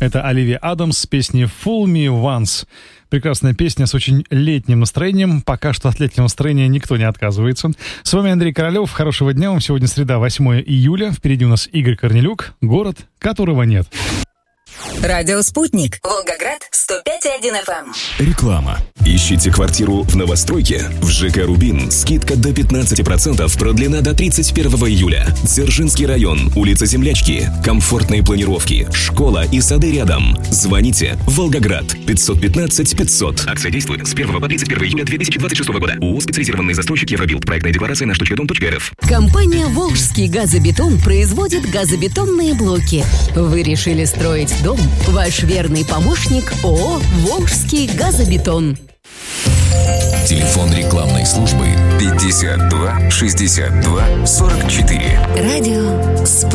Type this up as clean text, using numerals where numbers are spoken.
Это Оливия Адамс с песней «Fool Me Once». Прекрасная песня с очень летним настроением. Пока что от летнего настроения никто не отказывается. С вами Андрей Королёв. Хорошего дня вам. Сегодня среда, 8 июля. Впереди у нас Игорь Корнелюк. Город, которого нет. Радио «Спутник». Волгоград, 105,1 FM. Реклама. Ищите квартиру в новостройке? В ЖК «Рубин» скидка до 15%, продлена до 31 июля. Дзержинский район, улица Землячки. Комфортные планировки, школа и сады рядом. Звоните. Волгоград, 515 500. Акция действует с 1 по 31 июля 2026 года. ООО «Специализированный застройщик Евробилд». Проектная декларация на *дом.рф. Компания «Волжский газобетон» производит газобетонные блоки. Вы решили строить дом? Ваш верный помощник ООО «Волжский газобетон». Телефон рекламной службы 52 62 44. Радио «Спутник».